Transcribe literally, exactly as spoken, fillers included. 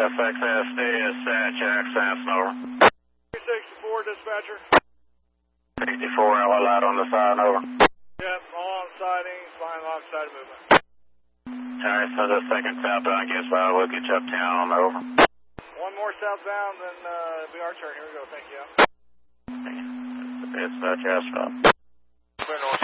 F X S D is uh, Jack Sampson, over. three sixty-four, dispatcher. sixty-four, L L out on the side, over. Yep, all on siding, flying alongside movement. Alright, so the second southbound gets by, we'll get you uptown, over. One more southbound, then uh, it'll be our turn. Here we go, thank you. It's uh, Jasper. Clear north.